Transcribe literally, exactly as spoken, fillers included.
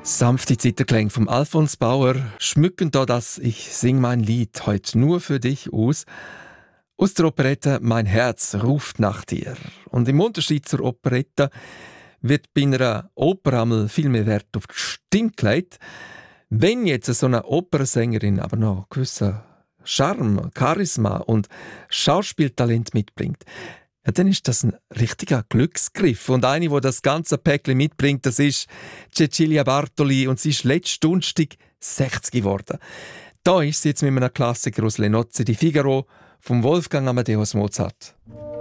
Sanfte Zitterklänge vom Alfons Bauer schmücken da das Ich sing mein Lied heute nur für dich aus. Aus der Operette «Mein Herz ruft nach dir». Und im Unterschied zur Operette wird bei einer Oper einmal viel mehr Wert auf die Stimme gelegt. Wenn jetzt so eine Opernsängerin aber noch gewissen Charme, Charisma und Schauspieltalent mitbringt, ja, dann ist das ein richtiger Glücksgriff. Und eine, die das ganze Päckchen mitbringt, das ist Cecilia Bartoli und sie ist letztdunstig sechzig geworden. Da ist sie jetzt mit einem Klassiker aus Le Nozze di Figaro vom Wolfgang Amadeus Mozart.